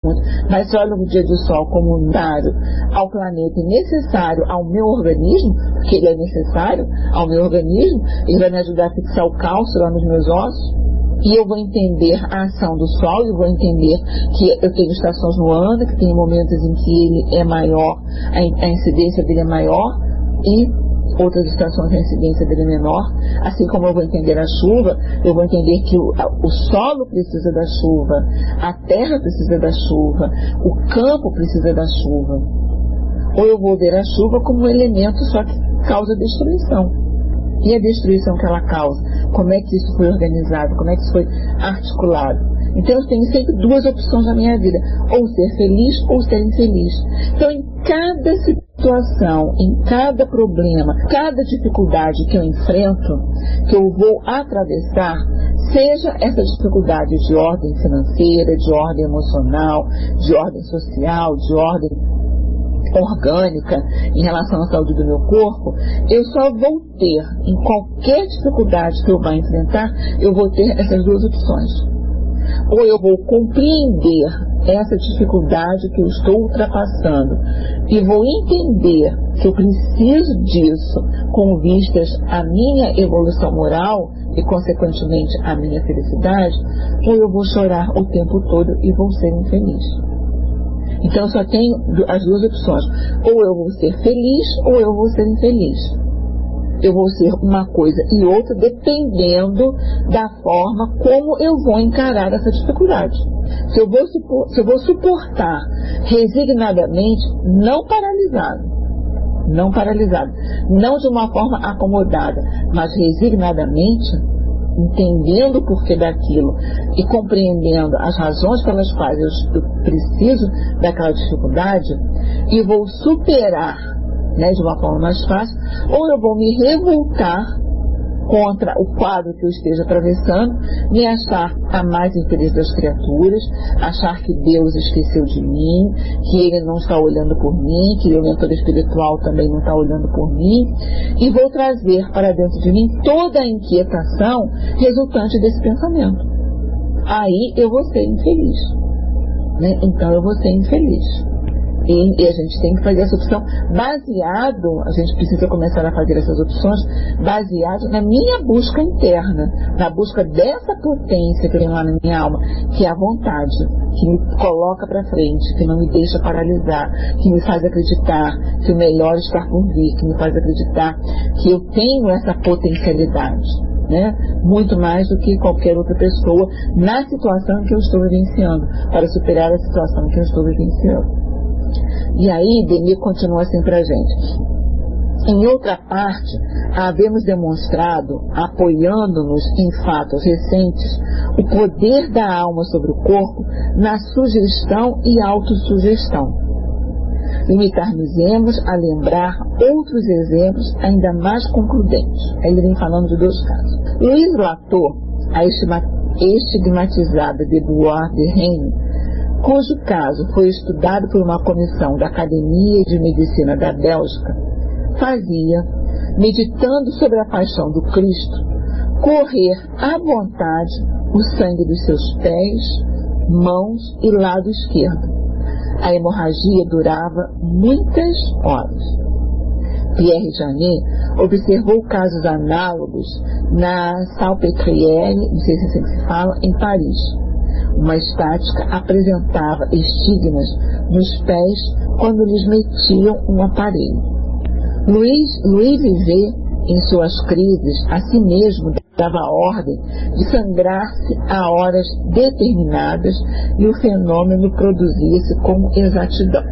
muito, mas se olha o dia do sol como unitário ao planeta e necessário ao meu organismo, porque ele é necessário ao meu organismo, ele vai me ajudar a fixar o cálcio lá nos meus ossos, e eu vou entender a ação do sol, eu vou entender que eu tenho estações no ano, que tem momentos em que ele é maior, a incidência dele é maior, e outras estações a incidência dele é menor, assim como eu vou entender a chuva, eu vou entender que o solo precisa da chuva, a terra precisa da chuva, o campo precisa da chuva. Ou eu vou ver a chuva como um elemento só que causa destruição. E a destruição que ela causa? Como é que isso foi organizado? Como é que isso foi articulado? Então eu tenho sempre duas opções na minha vida, ou ser feliz ou ser infeliz. Então em cada situação, em cada problema, cada dificuldade que eu enfrento, que eu vou atravessar, seja essa dificuldade de ordem financeira, de ordem emocional, de ordem social, de ordem orgânica em relação à saúde do meu corpo, eu só vou ter, em qualquer dificuldade que eu vá enfrentar, eu vou ter essas duas opções. Ou eu vou compreender essa dificuldade que eu estou ultrapassando e vou entender que eu preciso disso com vistas à minha evolução moral e, consequentemente, à minha felicidade, ou eu vou chorar o tempo todo e vou ser infeliz. Então eu só tenho as duas opções. Ou eu vou ser feliz ou eu vou ser infeliz. Eu vou ser uma coisa e outra dependendo da forma como eu vou encarar essa dificuldade. Se eu vou suportar resignadamente, não paralisado, não de uma forma acomodada, mas resignadamente, entendendo o porquê daquilo e compreendendo as razões pelas quais eu preciso daquela dificuldade e vou superar, de uma forma mais fácil, ou eu vou me revoltar contra o quadro que eu esteja atravessando, me achar a mais infeliz das criaturas, achar que Deus esqueceu de mim, que Ele não está olhando por mim, que meu mentor espiritual também não está olhando por mim, e vou trazer para dentro de mim toda a inquietação resultante desse pensamento. Aí eu vou ser infeliz. Então eu vou ser infeliz. E a gente tem que fazer essa opção baseado, a gente precisa começar a fazer essas opções baseado na minha busca interna, na busca dessa potência que tem lá na minha alma, que é a vontade, que me coloca para frente, que não me deixa paralisar, que me faz acreditar que o melhor está por vir, que me faz acreditar que eu tenho essa potencialidade. Muito mais do que qualquer outra pessoa na situação que eu estou vivenciando, para superar a situação que eu estou vivenciando. E aí, Denis continua assim para a gente. Em outra parte, havemos demonstrado, apoiando-nos em fatos recentes, o poder da alma sobre o corpo na sugestão e autossugestão. Limitar-nos-emos a lembrar outros exemplos ainda mais concludentes. Aí ele vem falando de dois casos. Louise Latour, a estigmatizada de Bois de Rennes, cujo caso foi estudado por uma comissão da Academia de Medicina da Bélgica, fazia, meditando sobre a paixão do Cristo, correr à vontade o sangue dos seus pés, mãos e lado esquerdo. A hemorragia durava muitas horas. Pierre Janet observou casos análogos na Salpêtrière, não sei se é assim que se fala, em Paris. Uma estática apresentava estigmas nos pés quando lhes metiam um aparelho. Louis Vivet, em suas crises, a si mesmo dava ordem de sangrar-se a horas determinadas e o fenômeno produzia-se com exatidão.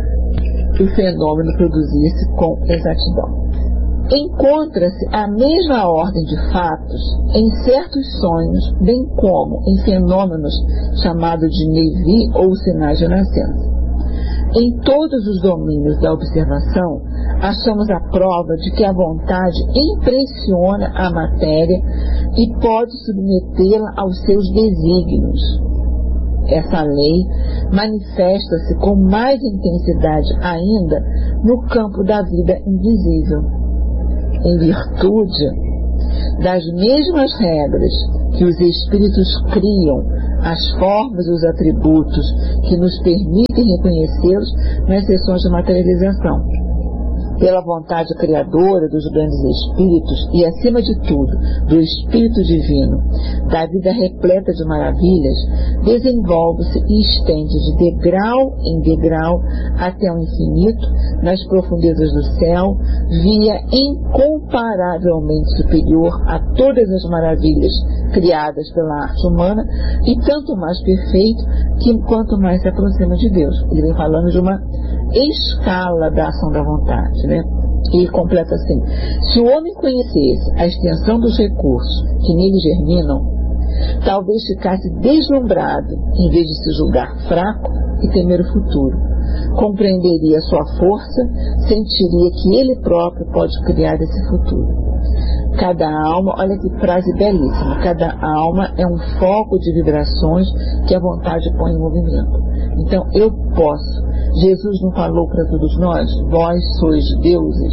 Encontra-se a mesma ordem de fatos em certos sonhos, bem como em fenômenos chamados de Nevi ou sinais de nascença. Em todos os domínios da observação, achamos a prova de que a vontade impressiona a matéria e pode submetê-la aos seus desígnios. Essa lei manifesta-se com mais intensidade ainda no campo da vida invisível. Em virtude das mesmas regras que os espíritos criam as formas e os atributos que nos permitem reconhecê-los nas sessões de materialização. Pela vontade criadora dos grandes espíritos e, acima de tudo, do Espírito Divino, da vida repleta de maravilhas, desenvolve-se e estende de degrau em degrau até o infinito, nas profundezas do céu, via incomparavelmente superior a todas as maravilhas criadas pela arte humana e tanto mais perfeito que quanto mais se aproxima de Deus. Ele vem falando de uma escala da ação da vontade, né? E completa assim: se o homem conhecesse a extensão dos recursos que nele germinam, talvez ficasse deslumbrado em vez de se julgar fraco e temer o futuro. Compreenderia sua força, sentiria que ele próprio pode criar esse futuro. Cada alma, olha que frase belíssima, cada alma é um foco de vibrações que a vontade põe em movimento. Então eu posso. Jesus não falou para todos nós, vós sois deuses?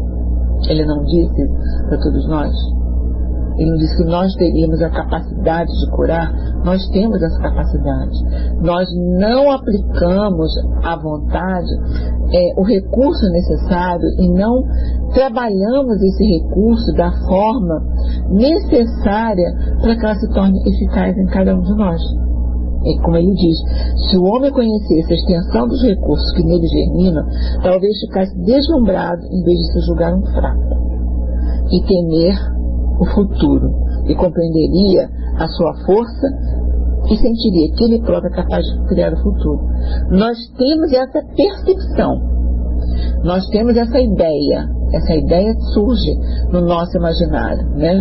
Ele não disse para todos nós? Ele não disse que nós teríamos a capacidade de curar? Nós temos essa capacidade. Nós não aplicamos à vontade o recurso necessário e não trabalhamos esse recurso da forma necessária para que ela se torne eficaz em cada um de nós. E como ele diz, se o homem conhecesse a extensão dos recursos que nele germinam, talvez ficasse deslumbrado em vez de se julgar um fraco e temer o futuro, e compreenderia a sua força e sentiria que ele próprio é capaz de criar o futuro. Nós temos essa percepção, nós temos essa ideia surge no nosso imaginário, né?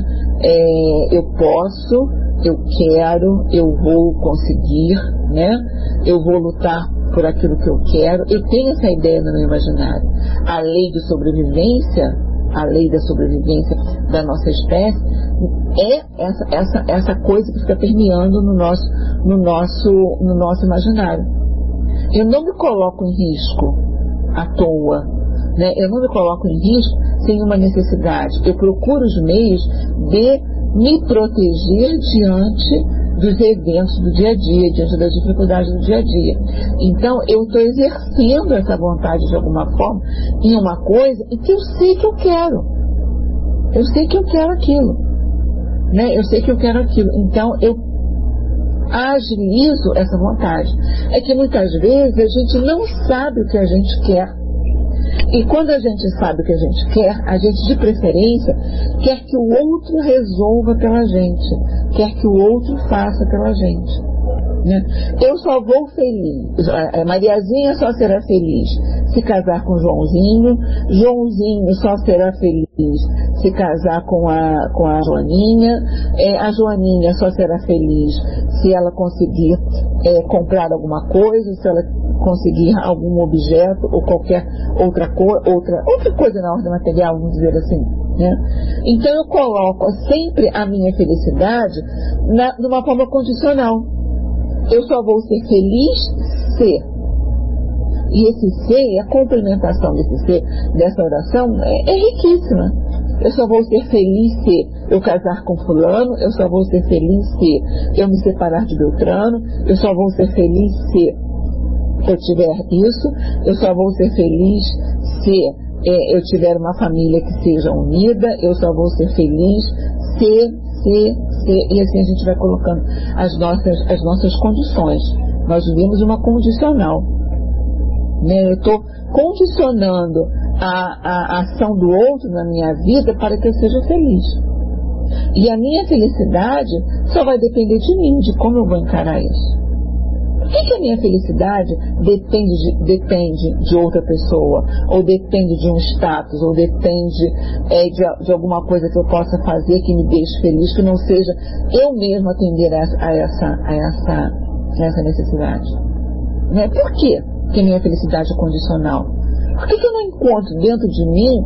Eu posso, eu quero, eu vou conseguir, né? Eu vou lutar por aquilo que eu quero. Eu tenho essa ideia no meu imaginário. A lei de sobrevivência, a lei da sobrevivência da nossa espécie é essa coisa que fica permeando no nosso imaginário. Eu não me coloco em risco à toa, né? Eu não me coloco em risco sem uma necessidade. Eu procuro os meios de me proteger diante dos eventos do dia a dia, diante das dificuldades do dia a dia. Então, eu estou exercendo essa vontade de alguma forma em uma coisa em que eu sei que eu quero. Eu sei que eu quero aquilo. Né? Eu sei que eu quero aquilo. Então, eu agilizo essa vontade. É que muitas vezes a gente não sabe o que a gente quer. E quando a gente sabe o que a gente quer, a gente, de preferência, quer que o outro resolva pela gente, quer que o outro faça pela gente. Né? Eu só vou feliz, Mariazinha só será feliz se casar com Joãozinho, Joãozinho só será feliz se casar com a Joaninha, a Joaninha só será feliz se ela conseguir comprar alguma coisa, se ela conseguir algum objeto ou qualquer outra coisa na ordem material, vamos dizer assim. Né? Então eu coloco sempre a minha felicidade de uma forma condicional. Eu só vou ser feliz se. E esse ser, a complementação desse ser, dessa oração, é riquíssima. Eu só vou ser feliz se eu casar com fulano, eu só vou ser feliz se eu me separar de Beltrano, eu só vou ser feliz se eu tiver isso, eu só vou ser feliz se eu tiver uma família que seja unida, eu só vou ser feliz se, e assim a gente vai colocando as nossas condições. Nós vivemos uma condicional. Né? Eu estou condicionando a ação do outro na minha vida para que eu seja feliz. E a minha felicidade só vai depender de mim, de como eu vou encarar isso. Por que a minha felicidade depende de outra pessoa, ou depende de um status, ou depende de alguma coisa que eu possa fazer que me deixe feliz, que não seja eu mesmo atender a essa necessidade? Né? Por quê que a minha felicidade é condicional? Por que eu não encontro dentro de mim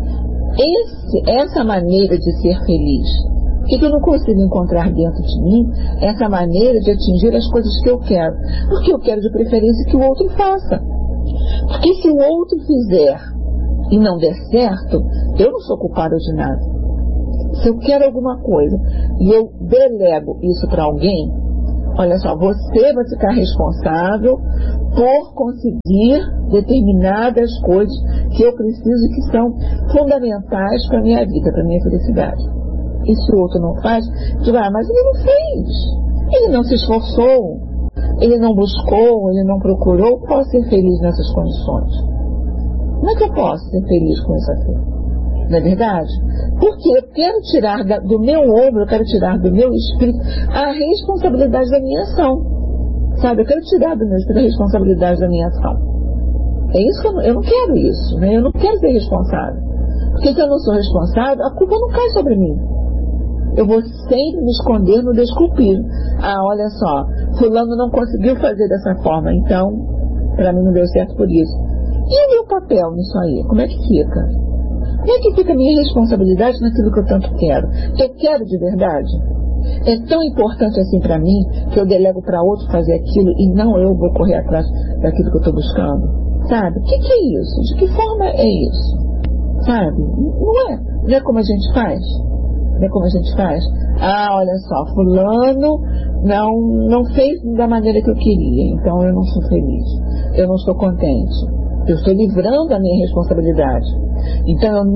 essa maneira de ser feliz? Por que eu não consigo encontrar dentro de mim essa maneira de atingir as coisas que eu quero? Porque eu quero de preferência que o outro faça. Porque se o outro fizer e não der certo, eu não sou culpada de nada. Se eu quero alguma coisa e eu delego isso para alguém, Olha só, você vai ficar responsável por conseguir determinadas coisas que eu preciso, que são fundamentais para a minha vida, para a minha felicidade. E se o outro não faz, digo, mas ele não fez, ele não se esforçou, ele não buscou, ele não procurou. Eu posso ser feliz nessas condições? Como é que eu posso ser feliz com isso aqui? Não é verdade? Porque eu quero tirar do meu ombro, eu quero tirar do meu espírito a responsabilidade da minha ação. Sabe? Eu quero tirar do meu espírito a responsabilidade da minha ação. É isso que eu não quero isso, né? Eu não quero ser responsável. Porque se eu não sou responsável, a culpa não cai sobre mim. Eu vou sempre me esconder no desculpir. Olha só, fulano não conseguiu fazer dessa forma, então, para mim não deu certo por isso. E o meu papel nisso aí? Como é que fica? Como é que fica a minha responsabilidade naquilo que eu tanto quero? Eu quero de verdade? É tão importante assim para mim que eu delego para outro fazer aquilo e não eu vou correr atrás daquilo que eu estou buscando? Sabe? O que é isso? De que forma é isso? Sabe? Não é como a gente faz? Não é como a gente faz? Olha só, fulano não fez da maneira que eu queria, então eu não sou feliz, eu não estou contente, eu estou livrando a minha responsabilidade. Então eu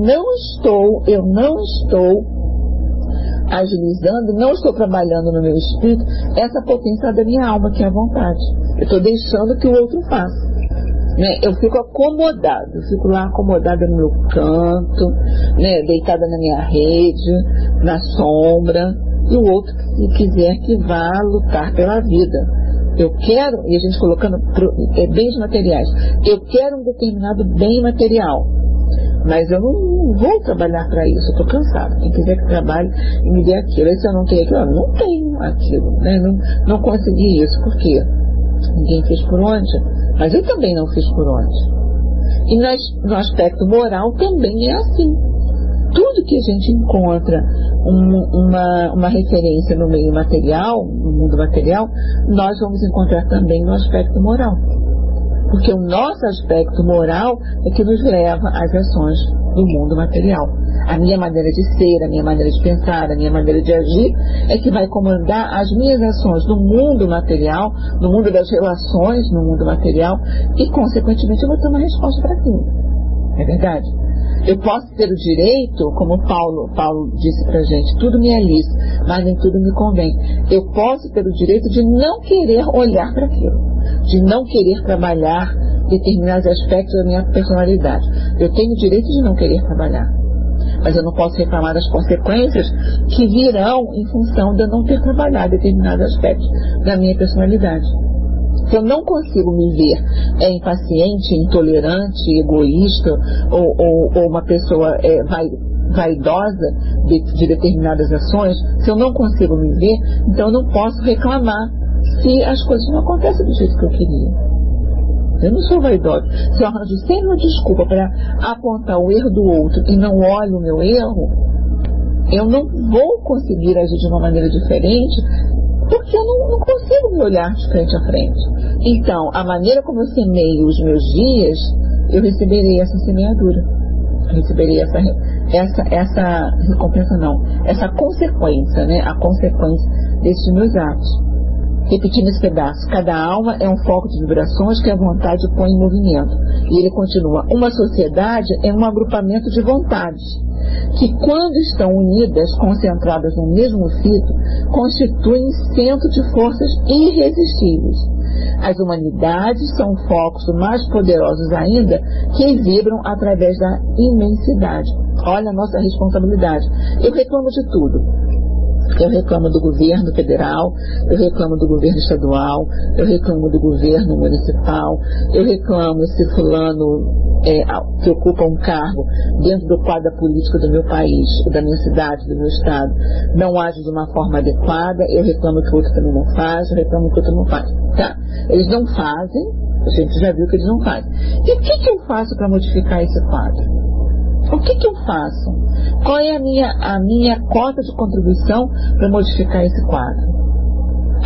não estou agilizando, não estou trabalhando no meu espírito essa potência da minha alma, que é a vontade. Eu estou deixando que o outro faça. Né? Eu fico acomodada, eu fico lá acomodada no meu canto, né? Deitada na minha rede, na sombra, e o outro, se quiser, que vá lutar pela vida. Eu quero, e a gente colocando bens materiais, eu quero um determinado bem material, mas eu não vou trabalhar para isso, eu estou cansada. Quem quiser que trabalhe e me dê aquilo, e se eu não tenho aquilo, eu não tenho aquilo, né? Não consegui isso, por quê? Ninguém fez por onde, mas eu também não fiz por onde. E no aspecto moral também é assim. Tudo que a gente encontra uma referência no meio material, no mundo material, nós vamos encontrar também no aspecto moral. Porque o nosso aspecto moral é que nos leva às ações do mundo material. A minha maneira de ser, a minha maneira de pensar, a minha maneira de agir é que vai comandar as minhas ações no mundo material, no mundo das relações, no mundo material, e consequentemente eu vou ter uma resposta para aquilo. É verdade? Eu posso ter o direito, como Paulo disse pra gente, tudo me é lícito, mas nem tudo me convém. Eu posso ter o direito de não querer olhar para aquilo, de não querer trabalhar determinados aspectos da minha personalidade. Eu tenho o direito de não querer trabalhar, mas eu não posso reclamar das consequências que virão em função de eu não ter trabalhado determinados aspectos da minha personalidade. Se eu não consigo me ver impaciente, intolerante, egoísta ou uma pessoa vaidosa de determinadas ações, se eu não consigo me ver, então eu não posso reclamar se as coisas não acontecem do jeito que eu queria. Eu não sou vaidosa. Se eu arranjo sempre uma desculpa para apontar o erro do outro e não olho o meu erro, eu não vou conseguir agir de uma maneira diferente, porque eu não consigo me olhar de frente a frente. Então, a maneira como eu semeio os meus dias, eu receberei essa semeadura. Eu receberei essa recompensa, não. Essa consequência, né? A consequência desses meus atos. Repetindo esse pedaço, cada alma é um foco de vibrações que a vontade põe em movimento. E ele continua, uma sociedade é um agrupamento de vontades, que quando estão unidas, concentradas no mesmo fito, constituem centro de forças irresistíveis. As humanidades são focos mais poderosos ainda, que vibram através da imensidade. Olha a nossa responsabilidade. Eu reclamo de tudo. Eu reclamo do governo federal, eu reclamo do governo estadual, eu reclamo do governo municipal, eu reclamo se fulano que ocupa um cargo dentro do quadro da política do meu país, da minha cidade, do meu estado, não age de uma forma adequada, eu reclamo que o outro também não faz, eu reclamo que o outro não faz. Tá? Eles não fazem, a gente já viu que eles não fazem. E o que eu faço para modificar esse quadro? O que eu faço? Qual é a minha cota de contribuição para modificar esse quadro?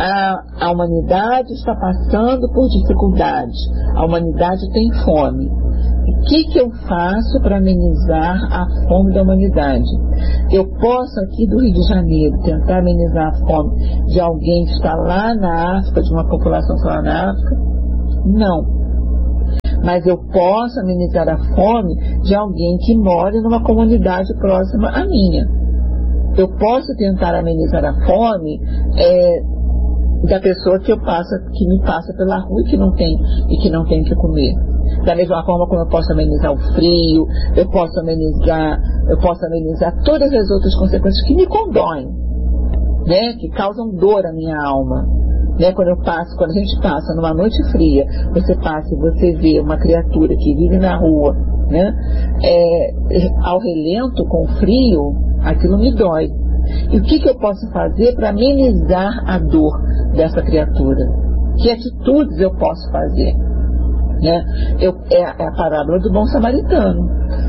A humanidade está passando por dificuldades, a humanidade tem fome. O que eu faço para amenizar a fome da humanidade? Eu posso aqui do Rio de Janeiro tentar amenizar a fome de alguém que está lá na África, de uma população que está lá na África? Não. Mas eu posso amenizar a fome de alguém que mora numa comunidade próxima à minha. Eu posso tentar amenizar a fome da pessoa que me passa pela rua e que não tem que comer. Da mesma forma como eu posso amenizar o frio, eu posso amenizar todas as outras consequências que me condoem, né? Que causam dor à minha alma. Né? Quando a gente passa numa noite fria, você passa e você vê uma criatura que vive na rua, né? Ao relento, com frio, aquilo me dói. E o que eu posso fazer para amenizar a dor dessa criatura? Que atitudes eu posso fazer? Né? É a parábola do bom samaritano.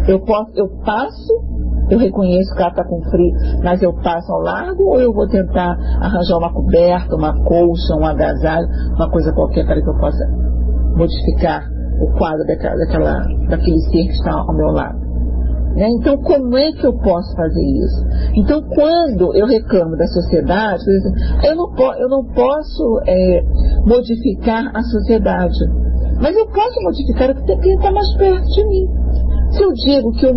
Eu reconheço que ela está com frio, mas eu passo ao largo, ou eu vou tentar arranjar uma coberta, uma colcha, um agasalho, uma coisa qualquer para que eu possa modificar o quadro daquele ser que está ao meu lado. Né? Então, como é que eu posso fazer isso? Então, quando eu reclamo da sociedade, eu não posso modificar a sociedade, mas eu posso modificar o que está mais perto de mim. Se eu digo que o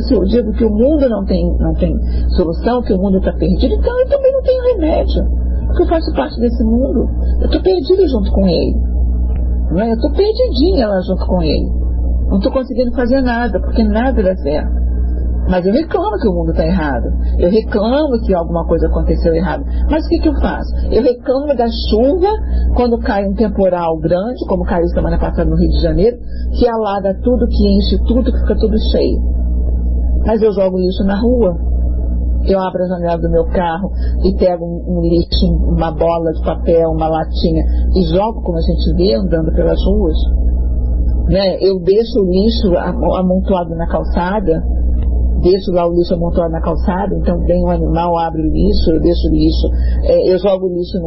mundo não tem solução, que o mundo está perdido, então eu também não tenho remédio, porque eu faço parte desse mundo. Eu estou perdida junto com ele, não é? Eu estou perdidinha lá junto com ele. Não estou conseguindo fazer nada, porque nada dá certo. Mas eu reclamo que o mundo está errado. Eu reclamo que alguma coisa aconteceu errado. Mas o que eu faço? Eu reclamo da chuva quando cai um temporal grande, como caiu semana passada no Rio de Janeiro, que alaga tudo, que enche tudo, que fica tudo cheio. Mas eu jogo lixo na rua. Eu abro a janela do meu carro e pego um lixo, uma bola de papel, uma latinha e jogo, como a gente vê andando pelas ruas. Né? Eu deixo o lixo amontoado na calçada. Deixo lá o lixo amontoado na calçada, então vem um animal, abre o lixo, eu deixo o lixo, eu jogo o lixo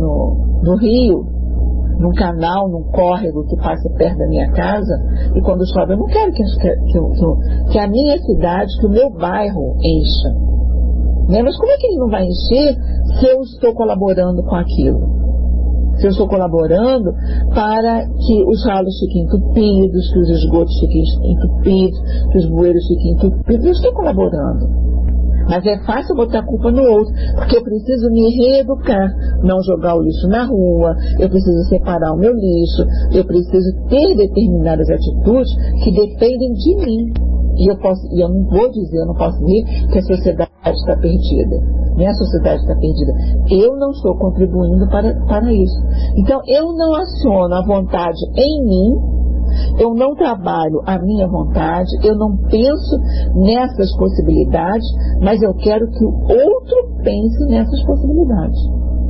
no rio, num canal, num córrego que passa perto da minha casa, e quando chove eu não quero que a minha cidade, que o meu bairro encha. Né? Mas como é que ele não vai encher se eu estou colaborando com aquilo? Se eu estou colaborando para que os ralos fiquem entupidos, que os esgotos fiquem entupidos, que os bueiros fiquem entupidos, eu estou colaborando. Mas é fácil botar a culpa no outro, porque eu preciso me reeducar, não jogar o lixo na rua, eu preciso separar o meu lixo, eu preciso ter determinadas atitudes que dependem de mim. E eu não posso dizer que a sociedade está perdida. Nem a sociedade está perdida. Eu não estou contribuindo para isso. Então, eu não aciono a vontade em mim, eu não trabalho a minha vontade, eu não penso nessas possibilidades, mas eu quero que o outro pense nessas possibilidades.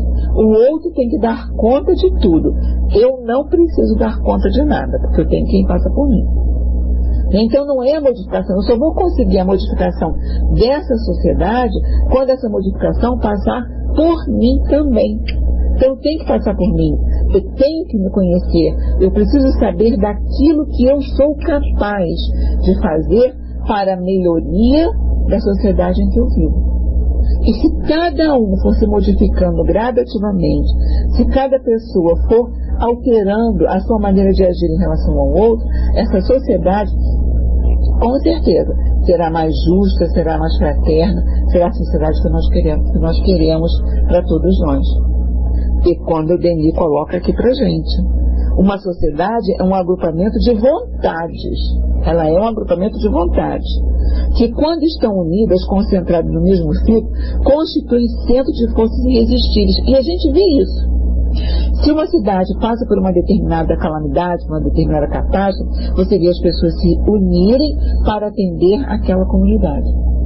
O outro tem que dar conta de tudo. Eu não preciso dar conta de nada, porque eu tenho quem passa por mim. Então não é a modificação, eu só vou conseguir a modificação dessa sociedade quando essa modificação passar por mim também. Então tem que passar por mim, eu tenho que me conhecer, eu preciso saber daquilo que eu sou capaz de fazer para a melhoria da sociedade em que eu vivo. E se cada um for se modificando gradativamente, se cada pessoa for alterando a sua maneira de agir em relação ao outro, essa sociedade, com certeza, será mais justa, será mais fraterna, será a sociedade que nós queremos para todos nós. E quando o Denis coloca aqui para gente, uma sociedade é um agrupamento de vontades. Ela é um agrupamento de vontades, que quando estão unidas, concentradas no mesmo ciclo, constituem centro de forças irresistíveis. E a gente vê isso. Se uma cidade passa por uma determinada calamidade, uma determinada catástrofe, você vê as pessoas se unirem para atender aquela comunidade.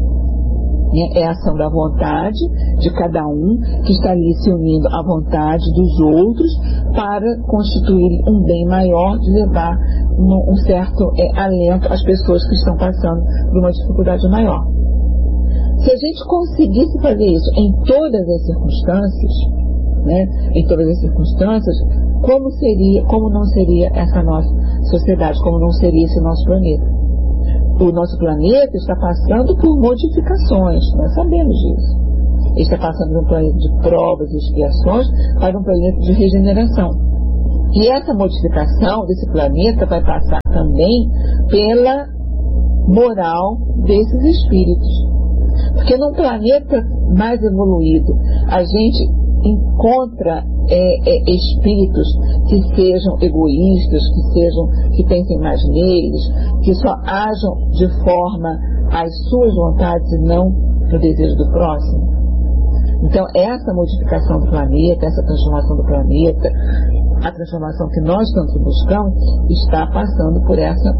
É a ação da vontade de cada um que está ali se unindo à vontade dos outros para constituir um bem maior, de levar um certo alento às pessoas que estão passando por uma dificuldade maior. Se a gente conseguisse fazer isso em todas as circunstâncias, né, em todas as circunstâncias, como não seria essa nossa sociedade, como não seria esse nosso planeta. O nosso planeta está passando por modificações, nós sabemos disso. Ele está passando de um planeta de provas e expiações para um planeta de regeneração. E essa modificação desse planeta vai passar também pela moral desses espíritos. Porque num planeta mais evoluído, a gente encontra espíritos que sejam egoístas, que pensem mais neles, que só ajam de forma às suas vontades e não no desejo do próximo. Então, essa modificação do planeta, essa transformação do planeta, a transformação que nós tanto buscamos, está passando por essa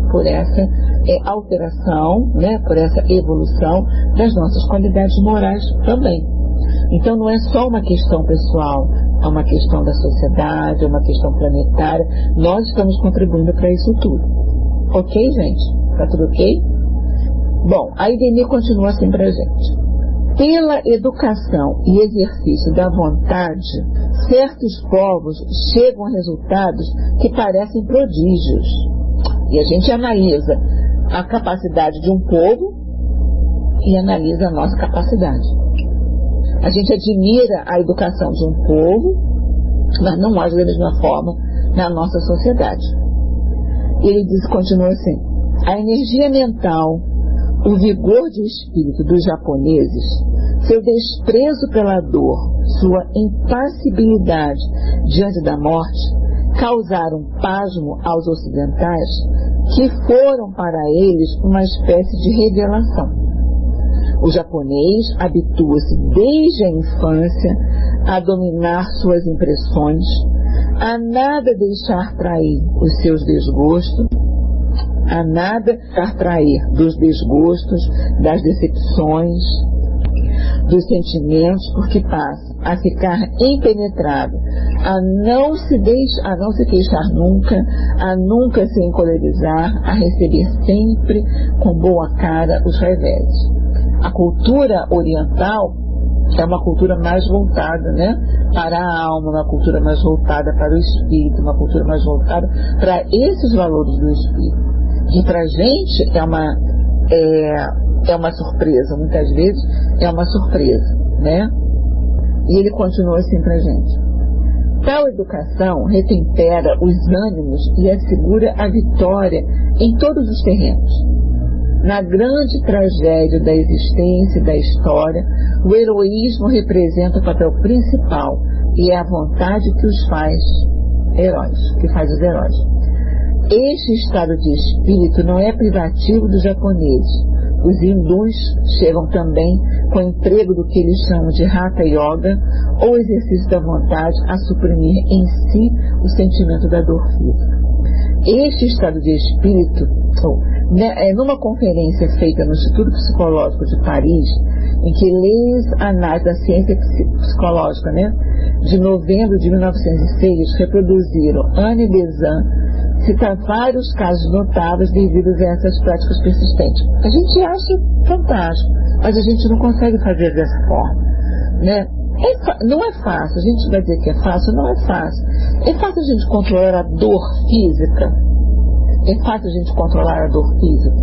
alteração, né, por essa evolução das nossas qualidades morais também. Então, não é só uma questão pessoal, é uma questão da sociedade, é uma questão planetária. Nós estamos contribuindo para isso tudo. Ok, gente? Tá tudo ok? Bom, a Idemir continua assim para a gente. Pela educação e exercício da vontade, certos povos chegam a resultados que parecem prodígios. E a gente analisa a capacidade de um povo e analisa a nossa capacidade. A gente admira a educação de um povo, mas não age da mesma forma na nossa sociedade. Ele continua assim: a energia mental, o vigor de espírito dos japoneses, seu desprezo pela dor, sua impassibilidade diante da morte, causaram pasmo aos ocidentais, que foram para eles uma espécie de revelação. O japonês habitua-se desde a infância a dominar suas impressões, a nada deixar trair os seus desgostos, a nada deixar trair dos desgostos, das decepções, dos sentimentos, porque passa a ficar impenetrado, a não se queixar nunca, a nunca se encolerizar, a receber sempre com boa cara os reveses. A cultura oriental é uma cultura mais voltada, né, para a alma, uma cultura mais voltada para o espírito, uma cultura mais voltada para esses valores do espírito. Que para a gente é uma surpresa, muitas vezes é uma surpresa, né? E ele continua assim para a gente. Tal educação retempera os ânimos e assegura a vitória em todos os terrenos. Na grande tragédia da existência e da história, o heroísmo representa o papel principal e é a vontade que os faz heróis, que faz os heróis. Este estado de espírito não é privativo dos japoneses. Os hindus chegam também, com o emprego do que eles chamam de Hatha Yoga, ou exercício da vontade, a suprimir em si o sentimento da dor física. Este estado de espírito, numa conferência feita no Instituto Psicológico de Paris, em que leis anais da ciência psicológica, né, de novembro de 1906, reproduziram Anne Besant, cita vários casos notáveis devidos a essas práticas persistentes. A gente acha fantástico, mas a gente não consegue fazer dessa forma, né? Não é fácil, a gente vai dizer que é fácil, não é fácil. É fácil a gente controlar a dor física? É fácil a gente controlar a dor física?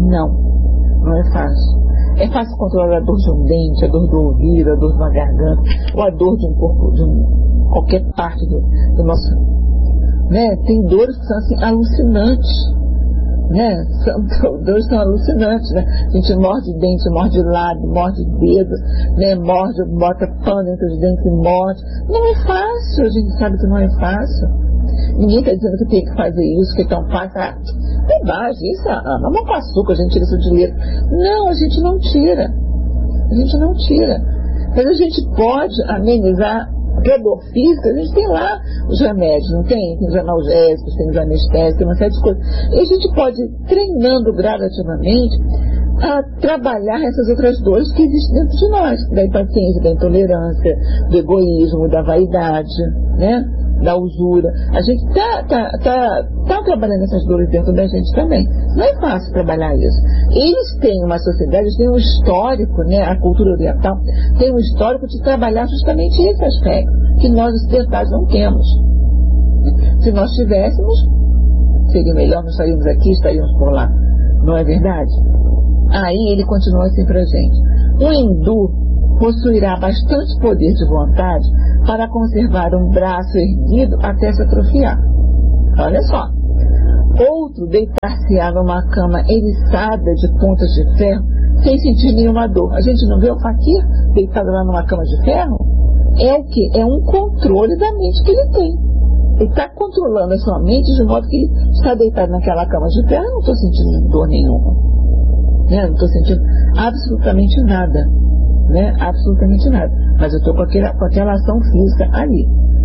Não é fácil. É fácil controlar a dor de um dente, a dor do ouvido, a dor de uma garganta, ou a dor de um corpo, qualquer parte do nosso... Né? Tem dores que são assim, alucinantes, né? Dores são alucinantes, né? A gente morde dente, morde lado, morde dedo, né? Morde, bota pano entre os dentes e morde. Não é fácil, a gente sabe que não é fácil. Ninguém está dizendo que tem que fazer isso, que é tão fácil. Bobagem, isso é mamão com açúcar, a gente tira isso de letra. Não, a gente não tira. A gente não tira. Mas a gente pode amenizar. Porque a dor física, a gente tem lá os remédios, não tem? Tem os analgésicos, tem os anestésicos, tem uma série de coisas. E a gente pode ir treinando gradativamente a trabalhar essas outras dores que existem dentro de nós, da impaciência, da intolerância, do egoísmo, da vaidade, né? da usura. A gente tá trabalhando essas dores dentro da gente também. Não é fácil trabalhar isso. Eles têm uma sociedade, eles têm um histórico, né? A cultura oriental tem um histórico de trabalhar justamente esse aspecto, que nós ocidentais não temos. Se nós tivéssemos, seria melhor, não estaríamos aqui, estaríamos por lá. Não é verdade? Aí ele continua assim pra gente. O hindu possuirá bastante poder de vontade para conservar um braço erguido até se atrofiar. Olha só. Outro deitar-se-á numa cama eriçada de pontas de ferro sem sentir nenhuma dor. A gente não vê o faquir deitado lá numa cama de ferro? É o quê? É um controle da mente que ele tem. Ele está controlando a sua mente de modo que ele está deitado naquela cama de ferro. Eu não estou sentindo dor nenhuma. Né? Não estou sentindo absolutamente nada. Né? Absolutamente nada. Mas eu estou com aquela ação física ali.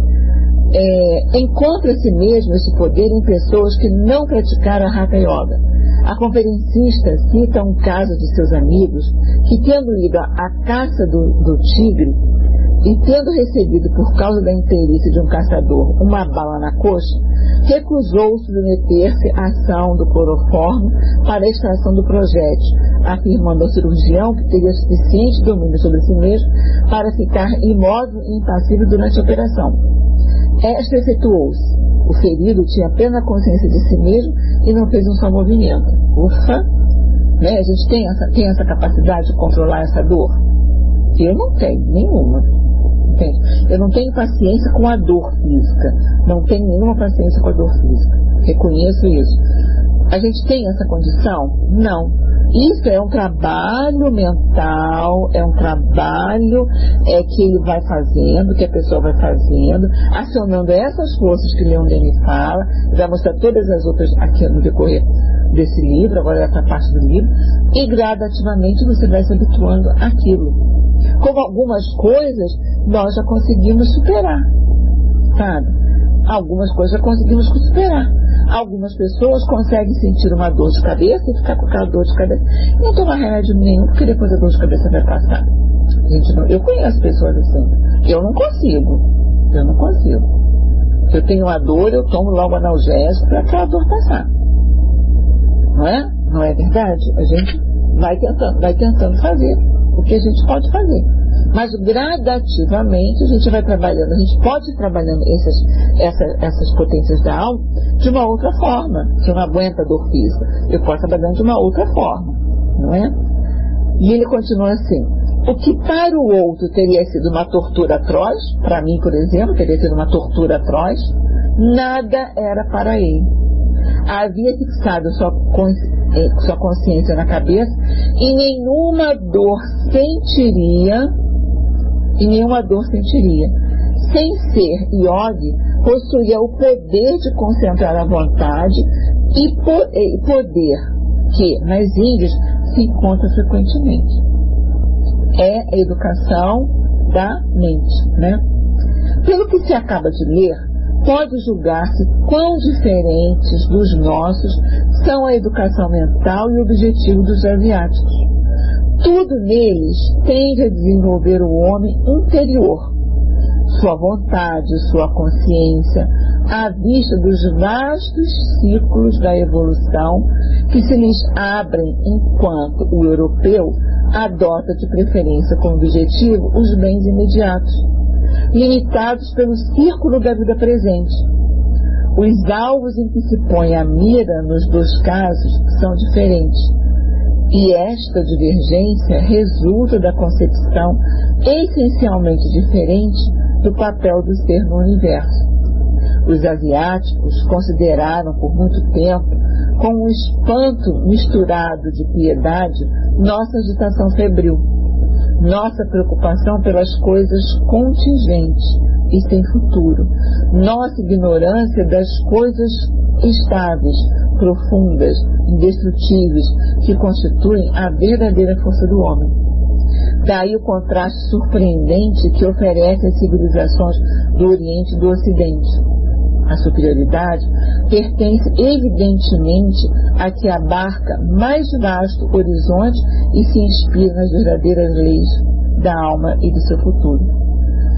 Encontra-se mesmo esse poder em pessoas que não praticaram a Hatha Yoga. A conferencista cita um caso de seus amigos que, tendo ido à caça do tigre e tendo recebido por causa da inteirice de um caçador uma bala na coxa, recusou submeter-se à ação do cloroformo para a extração do projétil, afirmando ao cirurgião que teria suficiente domínio sobre si mesmo para ficar imóvel e impassível durante a operação. Esta efetuou-se. O ferido tinha plena consciência de si mesmo e não fez um só movimento. Ufa! Né? A gente tem essa capacidade de controlar essa dor? Eu não tenho nenhuma. Entende? Eu não tenho paciência com a dor física. Não tenho nenhuma paciência com a dor física. Reconheço isso. A gente tem essa condição? Não. Isso é um trabalho mental, é um trabalho que ele vai fazendo, que a pessoa vai fazendo, acionando essas forças que Leon Denis fala, vai mostrar todas as outras aqui no decorrer desse livro, agora essa parte do livro, e gradativamente você vai se habituando àquilo. Como algumas coisas nós já conseguimos superar, sabe? Algumas coisas já conseguimos superar. Algumas pessoas conseguem sentir uma dor de cabeça e ficar com aquela dor de cabeça e não tomar remédio nenhum, porque depois a dor de cabeça vai passar. Eu conheço pessoas assim. Eu não consigo. Se eu tenho uma dor, eu tomo logo analgésico para aquela dor passar. Não é? Não é verdade? A gente vai tentando fazer o que a gente pode fazer. Mas gradativamente a gente vai trabalhando, a gente pode ir trabalhando essas potências da alma de uma outra forma. Se eu não aguento a dor física, eu posso trabalhando de uma outra forma, não é? E ele continua assim: o que para o outro teria sido uma tortura atroz, para mim, por exemplo, teria sido uma tortura atroz, nada era para ele. Havia fixado sua consciência na cabeça e nenhuma dor sentiria. Sem ser yogi, possuía o poder de concentrar a vontade e poder que nas Índias se encontra frequentemente. É a educação da mente, né? Pelo que se acaba de ler, pode julgar-se quão diferentes dos nossos são a educação mental e o objetivo dos asiáticos. Tudo neles tende a desenvolver o homem interior, sua vontade, sua consciência, à vista dos vastos ciclos da evolução que se lhes abrem enquanto o europeu adota de preferência como objetivo os bens imediatos, limitados pelo círculo da vida presente. Os alvos em que se põe a mira nos dois casos são diferentes. E esta divergência resulta da concepção essencialmente diferente do papel do ser no universo. Os asiáticos consideraram por muito tempo, com um espanto misturado de piedade, nossa agitação febril, nossa preocupação pelas coisas contingentes e sem futuro, nossa ignorância das coisas estáveis, profundas, indestrutíveis, que constituem a verdadeira força do homem. Daí o contraste surpreendente que oferece as civilizações do Oriente e do Ocidente. A superioridade pertence evidentemente a que abarca mais vasto horizonte e se inspira nas verdadeiras leis da alma e do seu futuro.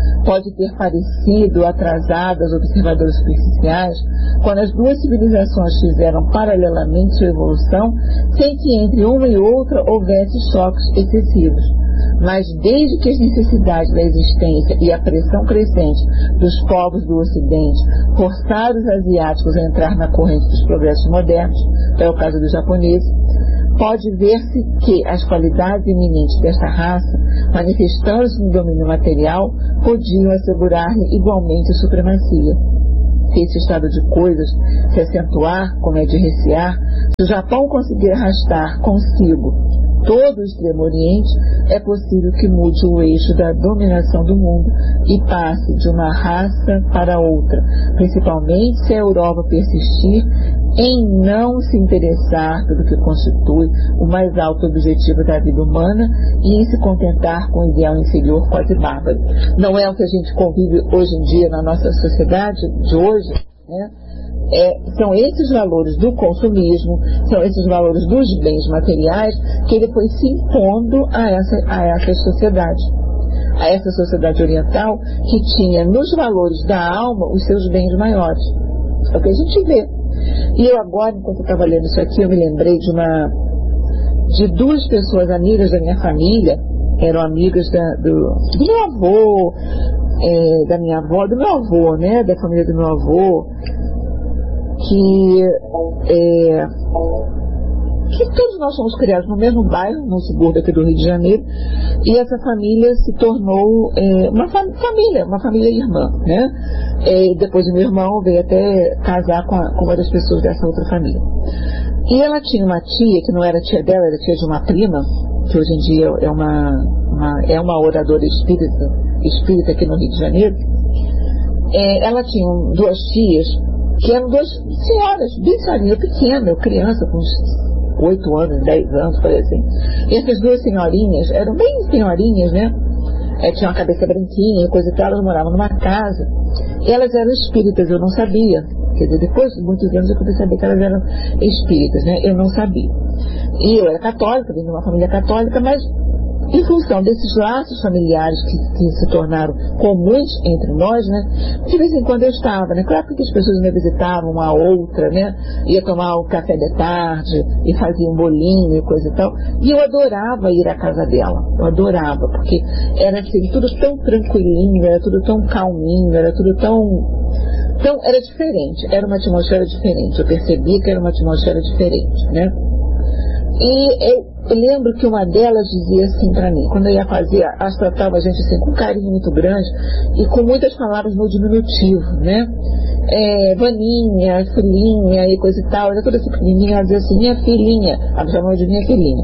pode ter parecido atrasada aos observadores superficiais, quando as duas civilizações fizeram paralelamente sua evolução, sem que entre uma e outra houvesse choques excessivos. Mas desde que as necessidades da existência e a pressão crescente dos povos do Ocidente forçaram os asiáticos a entrar na corrente dos progressos modernos, é o caso dos japoneses, pode ver-se que as qualidades eminentes desta raça, manifestando-se no domínio material, podiam assegurar-lhe igualmente a supremacia. Se esse estado de coisas se acentuar, como é de recear, se o Japão conseguir arrastar consigo todo o Extremo Oriente, é possível que mude o eixo da dominação do mundo e passe de uma raça para outra, principalmente se a Europa persistir em não se interessar pelo que constitui o mais alto objetivo da vida humana e em se contentar com o ideal inferior quase bárbaro. Não é o que a gente convive hoje em dia na nossa sociedade de hoje, né? São esses valores do consumismo, são esses valores dos bens materiais que ele foi se impondo a essa sociedade. A essa sociedade oriental que tinha nos valores da alma os seus bens maiores. É o que a gente vê. E eu agora, enquanto eu estava lendo isso aqui, eu me lembrei de duas pessoas amigas da minha família, eram amigas do meu avô, da minha avó, do meu avô, né, da família do meu avô, que todos nós somos criados no mesmo bairro, no subúrbio aqui do Rio de Janeiro, e essa família se tornou uma família irmã, né? Depois o meu irmão veio até casar com uma das pessoas dessa outra família. E ela tinha uma tia, que não era tia dela, era tia de uma prima, que hoje em dia é uma oradora espírita aqui no Rio de Janeiro. Ela tinha duas tias, que eram duas senhoras, bem senhorinha, pequena, eu criança, com uns 8 anos, 10 anos, por assim. E essas duas senhorinhas, eram bem senhorinhas, né? Tinham uma cabeça branquinha e coisa e tal, elas moravam numa casa. E elas eram espíritas, eu não sabia. Quer dizer, depois de muitos anos eu comecei a saber que elas eram espíritas, né? Eu não sabia. E eu era católica, vim de uma família católica, mas em função desses laços familiares que se tornaram comuns entre nós, né? De vez em quando eu estava, né? Claro que as pessoas me visitavam uma a outra, né? Ia tomar um café da tarde e fazia um bolinho e coisa e tal. E eu adorava ir à casa dela. Eu adorava, porque era assim, tudo tão tranquilinho, era tudo tão calminho, era tudo tão... Então, era diferente. Era uma atmosfera diferente. Eu percebi que era uma atmosfera diferente, né? E eu lembro que uma delas dizia assim para mim, quando eu ia fazer, elas tratavam a gente assim com um carinho muito grande e com muitas palavras no diminutivo, né? Vaninha, filhinha e coisa e tal, era toda assim pequenininha, ela dizia assim, minha filhinha, ela chamava de minha filhinha,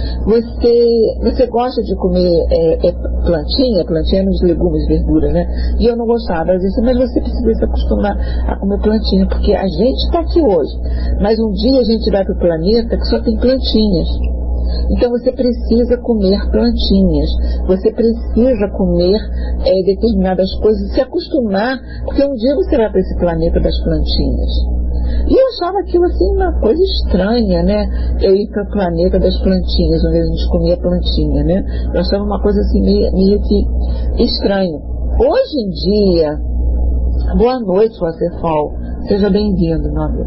você gosta de comer plantinha nos legumes, verduras, né? E eu não gostava, ela dizia assim, mas você precisa se acostumar a comer plantinha, porque a gente está aqui hoje, mas um dia a gente vai para o planeta que só tem plantinhas. Então você precisa comer plantinhas, você precisa comer determinadas coisas, se acostumar, porque um dia você vai para esse planeta das plantinhas. E eu achava aquilo assim uma coisa estranha, né? Eu ir para o planeta das plantinhas, onde a gente comia plantinha, né? Eu achava uma coisa assim meio que estranho. Hoje em dia, boa noite, Waterfall, seja bem-vindo, meu amigo.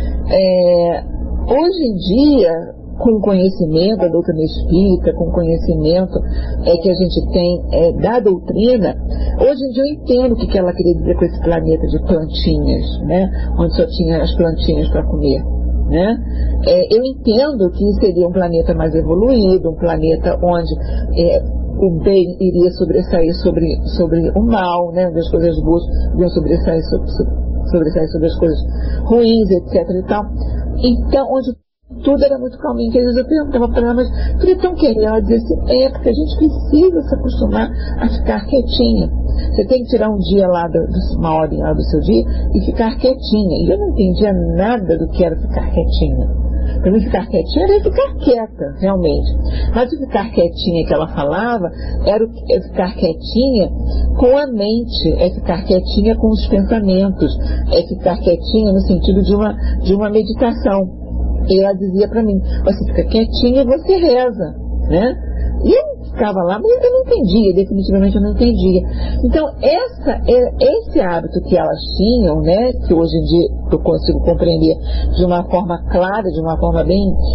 Hoje em dia, com o conhecimento da doutrina espírita, com o conhecimento que a gente tem da doutrina, hoje em dia eu entendo o que ela queria dizer com esse planeta de plantinhas, né? Onde só tinha as plantinhas para comer, né? Eu entendo que seria um planeta mais evoluído, um planeta onde o bem iria sobressair sobre o mal, né? Onde as coisas boas iriam sobressair sobre as coisas ruins, etc. e tal. Então, onde tudo era muito calminho, que às vezes eu perguntava para ela, mas tudo é tão querido. Ela dizia assim, porque a gente precisa se acostumar a ficar quietinha. Você tem que tirar um dia lá, uma hora lá do seu dia e ficar quietinha. E eu não entendia nada do que era ficar quietinha. Para mim ficar quietinha era ficar quieta, realmente. Mas o ficar quietinha que ela falava era ficar quietinha com a mente, ficar quietinha com os pensamentos, ficar quietinha no sentido de uma meditação. E ela dizia para mim, você fica quietinha e você reza, né? E eu buscava lá, mas eu não entendia, definitivamente eu não entendia. Então, esse hábito que elas tinham, né, que hoje em dia eu consigo compreender de uma forma clara, de uma forma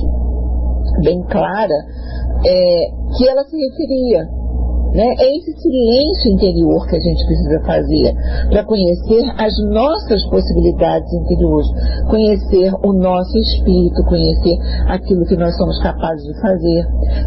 bem clara, que ela se referia. Né? É esse silêncio interior que a gente precisa fazer para conhecer as nossas possibilidades interiores, conhecer o nosso espírito, conhecer aquilo que nós somos capazes de fazer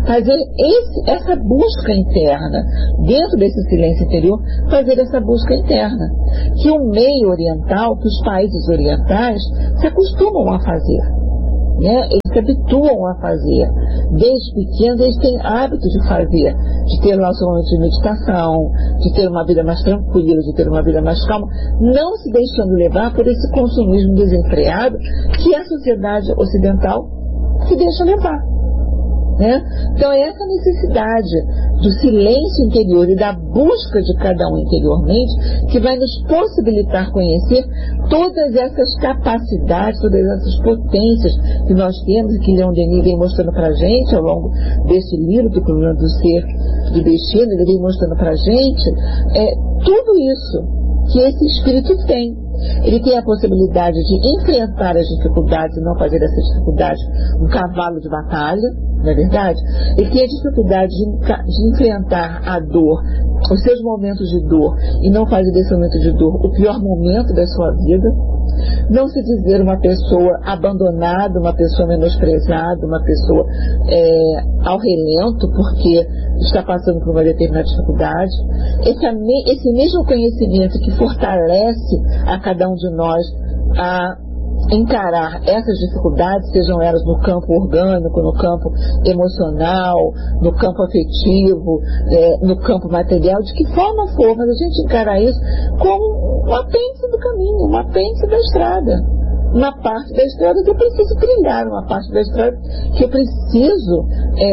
essa busca interna, dentro desse silêncio interior, fazer essa busca interna, que o meio oriental, que os países orientais se acostumam a fazer. Né? Eles se habituam a fazer. Desde pequenos eles têm hábito de fazer, de ter nossos momentos de meditação, de ter uma vida mais tranquila, de ter uma vida mais calma, não se deixando levar por esse consumismo desenfreado que a sociedade ocidental se deixa levar. Né? Então é essa necessidade do silêncio interior e da busca de cada um interiormente que vai nos possibilitar conhecer todas essas capacidades, todas essas potências que nós temos e que Leon Denis vem mostrando para a gente ao longo desse livro do Problema do Ser, do Destino. Ele vem mostrando para a gente tudo isso que esse espírito tem. Ele tem a possibilidade de enfrentar as dificuldades e não fazer dessas dificuldades um cavalo de batalha, não é verdade? Ele tem a dificuldade de enfrentar a dor, os seus momentos de dor, e não fazer desse momento de dor o pior momento da sua vida. Não se dizer uma pessoa abandonada, uma pessoa menosprezada, uma pessoa ao relento porque está passando por uma determinada dificuldade. Esse mesmo conhecimento que fortalece a cada um de nós a encarar essas dificuldades, sejam elas no campo orgânico, no campo emocional, no campo afetivo, no campo material, de que forma for, mas a gente encarar isso como um apêndice do caminho, um apêndice da estrada, uma parte da estrada que eu preciso trilhar, uma parte da estrada que eu preciso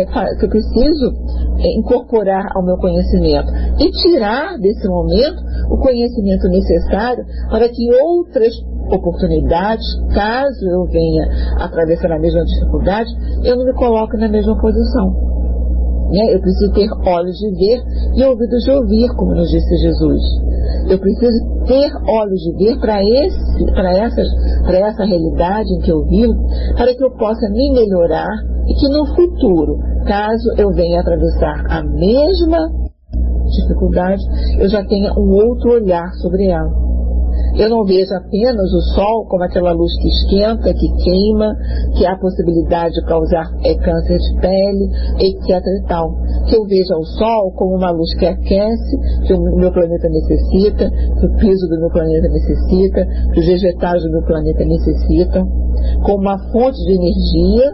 incorporar ao meu conhecimento e tirar desse momento o conhecimento necessário para que outras oportunidades, caso eu venha atravessar a mesma dificuldade, eu não me coloque na mesma posição. Eu preciso ter olhos de ver e ouvidos de ouvir, como nos disse Jesus. Eu preciso ter olhos de ver para essa realidade em que eu vivo, para que eu possa me melhorar e que no futuro, caso eu venha atravessar a mesma dificuldade, eu já tenha um outro olhar sobre ela. Eu não vejo apenas o sol como aquela luz que esquenta, que queima, que há a possibilidade de causar câncer de pele, etc. e tal. Que eu veja o sol como uma luz que aquece, que o meu planeta necessita, que o piso do meu planeta necessita, que os vegetais do meu planeta necessitam, como uma fonte de energia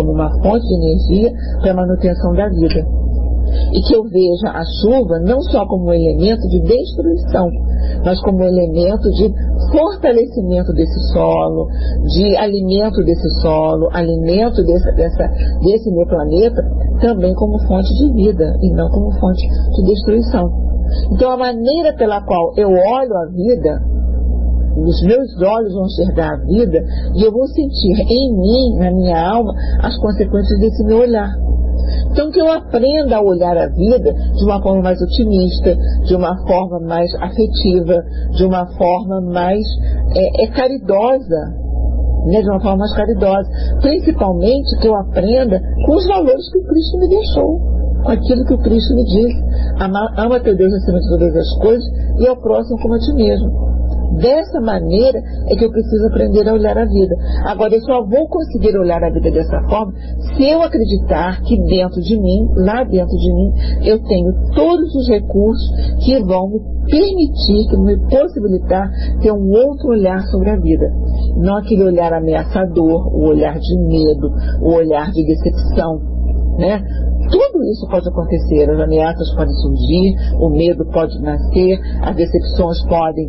para a manutenção da vida. E que eu veja a chuva não só como um elemento de destruição, mas como um elemento de fortalecimento desse solo, de alimento desse solo, alimento desse meu planeta, também como fonte de vida e não como fonte de destruição. Então a maneira pela qual eu olho a vida, os meus olhos vão enxergar a vida e eu vou sentir em mim, na minha alma, as consequências desse meu olhar. Então que eu aprenda a olhar a vida de uma forma mais otimista, de uma forma mais afetiva, de uma forma mais caridosa, né? De uma forma mais caridosa. Principalmente que eu aprenda com os valores que o Cristo me deixou, com aquilo que o Cristo me disse. Ama teu Deus acima de todas as coisas e ao próximo como a ti mesmo. Dessa maneira é que eu preciso aprender a olhar a vida. Agora, eu só vou conseguir olhar a vida dessa forma se eu acreditar que dentro de mim, lá dentro de mim, eu tenho todos os recursos que vão me permitir, que me possibilitar ter um outro olhar sobre a vida. Não aquele olhar ameaçador, o olhar de medo, o olhar de decepção, né? Tudo isso pode acontecer, as ameaças podem surgir, o medo pode nascer, as decepções podem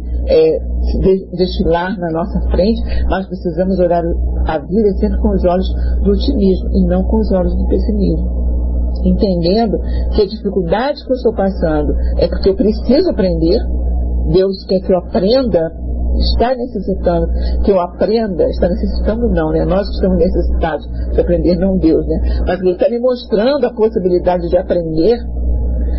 desfilar na nossa frente, mas precisamos olhar a vida sempre com os olhos do otimismo e não com os olhos do pessimismo. Entendendo que a dificuldade que eu estou passando é porque eu preciso aprender, Deus quer que eu aprenda, está necessitando que eu aprenda, está necessitando não, né? Nós que estamos necessitados de aprender, não Deus, né? Mas Ele está me mostrando a possibilidade de aprender,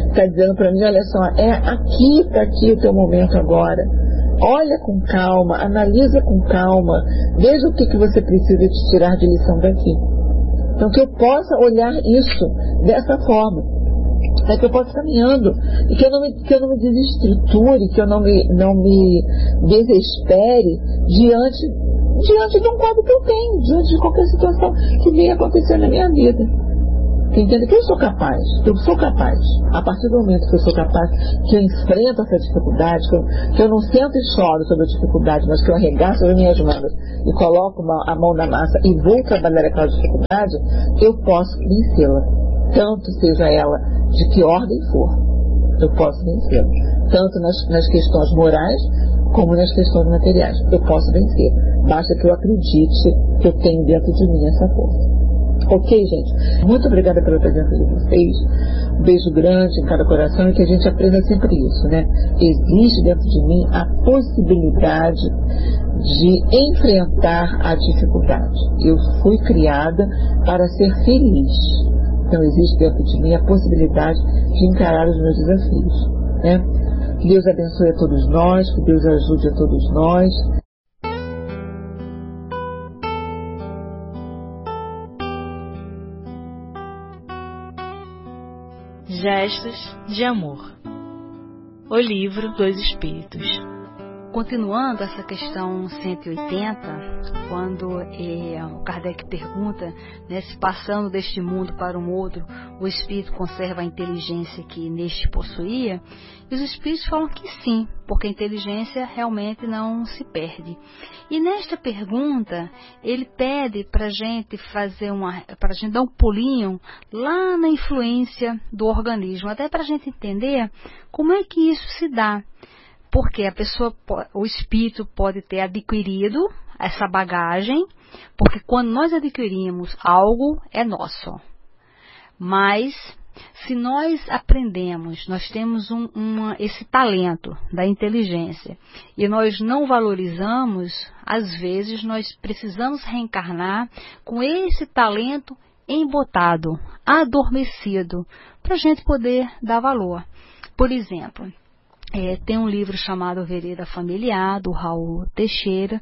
está dizendo para mim, olha só, está aqui o teu momento agora. Olha com calma, analisa com calma, veja o que você precisa te tirar de lição daqui. Então que eu possa olhar isso dessa forma, que eu possa caminhando, e que eu não me desestruture, que eu não me desespere diante de um quadro que eu tenho, diante de qualquer situação que venha acontecer na minha vida. Entende que eu sou capaz, a partir do momento que eu sou capaz, que eu enfrento essa dificuldade, que eu não sento e choro sobre a dificuldade, mas que eu arregaço as minhas mangas e coloco a mão na massa e vou trabalhar aquela dificuldade, eu posso vencê-la, tanto seja ela de que ordem for, eu posso vencê-la, tanto nas questões morais como nas questões materiais, eu posso vencer, basta que eu acredite que eu tenho dentro de mim essa força. Ok, gente? Muito obrigada pela presença de vocês. Um beijo grande em cada coração e que a gente aprenda sempre isso, né? Existe dentro de mim a possibilidade de enfrentar a dificuldade. Eu fui criada para ser feliz. Então existe dentro de mim a possibilidade de encarar os meus desafios, né? Que Deus abençoe a todos nós, que Deus ajude a todos nós. Gestos de Amor. O livro dos Espíritos. Continuando essa questão 180, quando o Kardec pergunta, né, se passando deste mundo para um outro, o espírito conserva a inteligência que neste possuía, e os espíritos falam que sim, porque a inteligência realmente não se perde. E nesta pergunta, ele pede para a gente para a gente dar um pulinho lá na influência do organismo, até para a gente entender como é que isso se dá. Porque o espírito pode ter adquirido essa bagagem, porque quando nós adquirimos algo, é nosso. Mas, se nós aprendemos, nós temos esse talento da inteligência, e nós não valorizamos, às vezes nós precisamos reencarnar com esse talento embotado, adormecido, para a gente poder dar valor. Por exemplo, tem um livro chamado Vereda Familiar, do Raul Teixeira,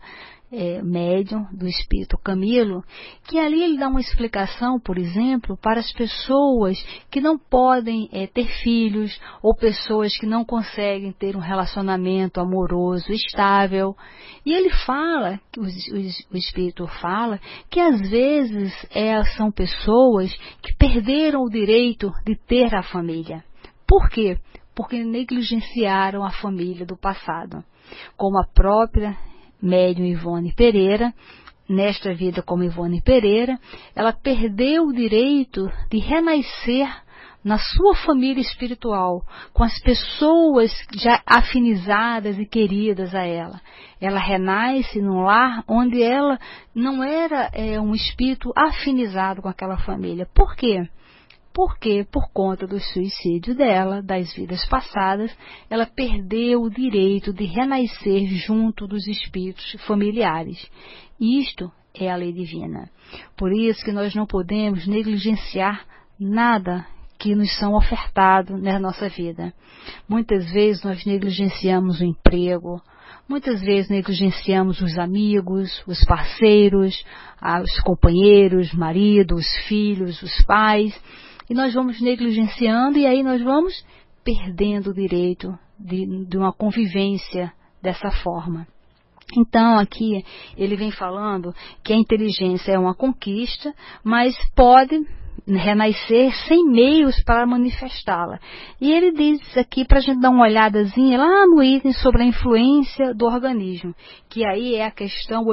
médium do Espírito Camilo, que ali ele dá uma explicação, por exemplo, para as pessoas que não podem ter filhos, ou pessoas que não conseguem ter um relacionamento amoroso estável. E ele fala, o Espírito fala, que às vezes são pessoas que perderam o direito de ter a família. Por quê? Porque negligenciaram a família do passado. Como a própria médium Ivone Pereira, nesta vida como Ivone Pereira, ela perdeu o direito de renascer na sua família espiritual, com as pessoas já afinizadas e queridas a ela. Ela renasce num lar onde ela não era um espírito afinizado com aquela família. Por quê? Porque, por conta do suicídio dela, das vidas passadas, ela perdeu o direito de renascer junto dos espíritos familiares. Isto é a lei divina. Por isso que nós não podemos negligenciar nada que nos são ofertado na nossa vida. Muitas vezes nós negligenciamos o emprego, muitas vezes negligenciamos os amigos, os parceiros, os companheiros, maridos, os filhos, os pais. E nós vamos negligenciando e aí nós vamos perdendo o direito de uma convivência dessa forma. Então aqui ele vem falando que a inteligência é uma conquista, mas pode renascer sem meios para manifestá-la. E ele diz aqui para a gente dar uma olhadazinha lá no item sobre a influência do organismo, que aí é a questão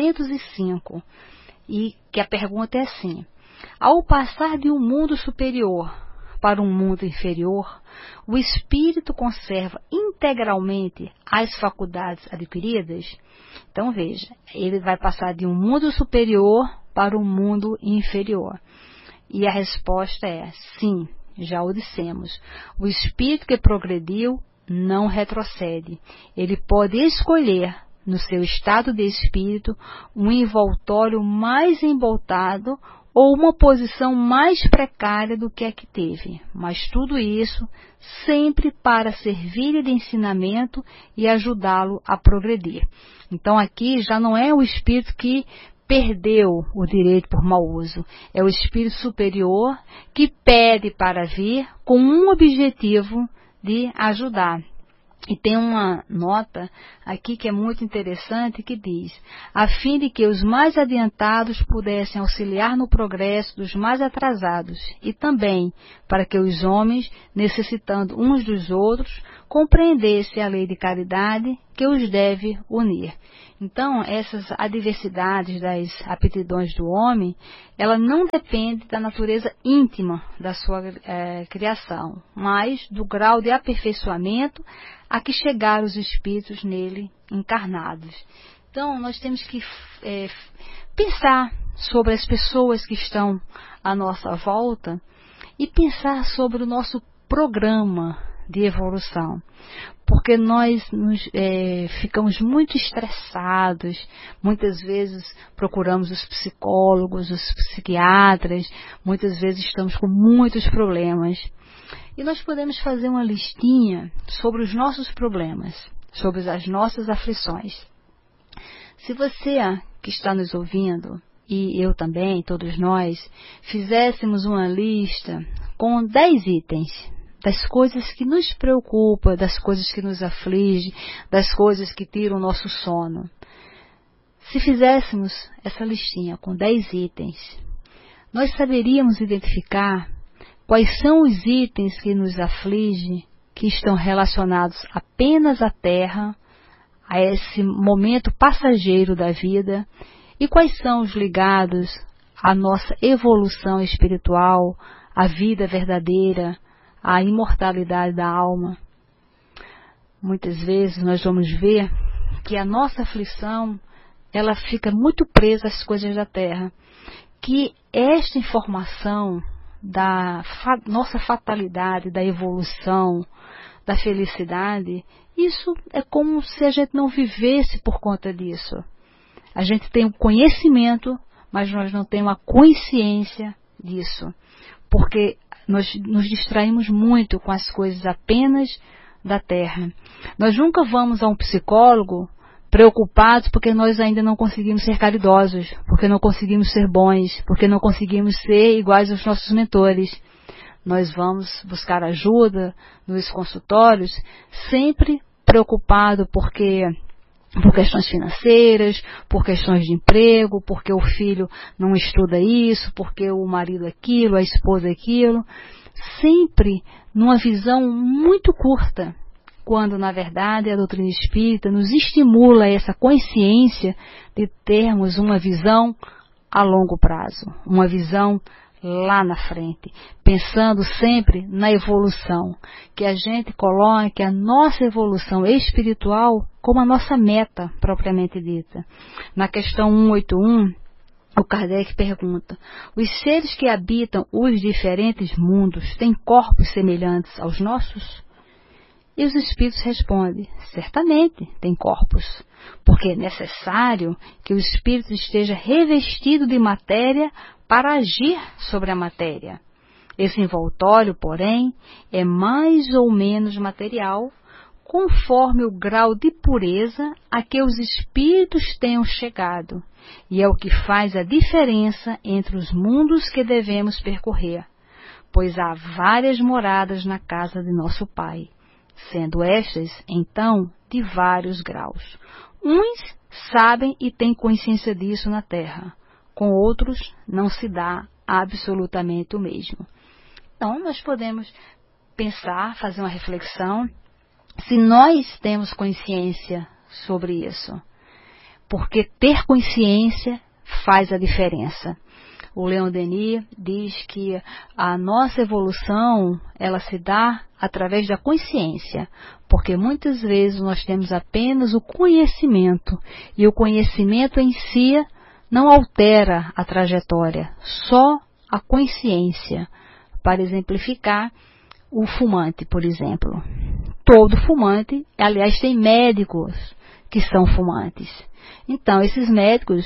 805, e que a pergunta é assim: ao passar de um mundo superior para um mundo inferior, o espírito conserva integralmente as faculdades adquiridas? Então veja, ele vai passar de um mundo superior para um mundo inferior. E a resposta é sim, já o dissemos. O espírito que progrediu não retrocede. Ele pode escolher, no seu estado de espírito, um envoltório mais emboltado ou uma posição mais precária do que a que teve, mas tudo isso sempre para servir de ensinamento e ajudá-lo a progredir. Então aqui já não é o espírito que perdeu o direito por mau uso, é o espírito superior que pede para vir com um objetivo de ajudar. E tem uma nota aqui que é muito interessante que diz: a fim de que os mais adiantados pudessem auxiliar no progresso dos mais atrasados e também para que os homens, necessitando uns dos outros, compreendessem a lei de caridade que os deve unir. Então, essas adversidades das aptidões do homem, ela não depende da natureza íntima da sua criação, mas do grau de aperfeiçoamento a que chegaram os espíritos nele encarnados. Então, nós temos que pensar sobre as pessoas que estão à nossa volta e pensar sobre o nosso programa de evolução, porque nós ficamos muito estressados, muitas vezes procuramos os psicólogos, os psiquiatras, muitas vezes estamos com muitos problemas. E nós podemos fazer uma listinha sobre os nossos problemas, sobre as nossas aflições. Se você que está nos ouvindo, e eu também, todos nós, fizéssemos uma lista com 10 itens, das coisas que nos preocupam, das coisas que nos afligem, das coisas que tiram o nosso sono. Se fizéssemos essa listinha com 10 itens, nós saberíamos identificar quais são os itens que nos afligem, que estão relacionados apenas à Terra, a esse momento passageiro da vida, e quais são os ligados à nossa evolução espiritual, à vida verdadeira, a imortalidade da alma. Muitas vezes nós vamos ver que a nossa aflição, ela fica muito presa às coisas da terra, que esta informação da nossa fatalidade, da evolução, da felicidade, isso é como se a gente não vivesse por conta disso. A gente tem o conhecimento, mas nós não temos a consciência disso, porque nós nos distraímos muito com as coisas apenas da terra. Nós nunca vamos a um psicólogo preocupados porque nós ainda não conseguimos ser caridosos, porque não conseguimos ser bons, porque não conseguimos ser iguais aos nossos mentores. Nós vamos buscar ajuda nos consultórios, sempre preocupado por questões financeiras, por questões de emprego, porque o filho não estuda isso, porque o marido aquilo, a esposa aquilo, sempre numa visão muito curta, quando na verdade a doutrina espírita nos estimula essa consciência de termos uma visão a longo prazo, uma visão lá na frente, pensando sempre na evolução, que a gente coloque a nossa evolução espiritual como a nossa meta propriamente dita. Na questão 181, o Kardec pergunta: os seres que habitam os diferentes mundos têm corpos semelhantes aos nossos? E os espíritos respondem: certamente tem corpos, porque é necessário que o espírito esteja revestido de matéria para agir sobre a matéria. Esse envoltório, porém, é mais ou menos material, conforme o grau de pureza a que os espíritos tenham chegado, e é o que faz a diferença entre os mundos que devemos percorrer, pois há várias moradas na casa de nosso Pai, sendo estas, então, de vários graus. Uns sabem e têm consciência disso na Terra, com outros não se dá absolutamente o mesmo. Então, nós podemos pensar, fazer uma reflexão, se nós temos consciência sobre isso, porque ter consciência faz a diferença. O Leon Denis diz que a nossa evolução, ela se dá através da consciência, porque muitas vezes nós temos apenas o conhecimento, e o conhecimento em si não altera a trajetória, só a consciência. Para exemplificar, o fumante, por exemplo. Todo fumante, aliás, tem médicos que são fumantes. Então, esses médicos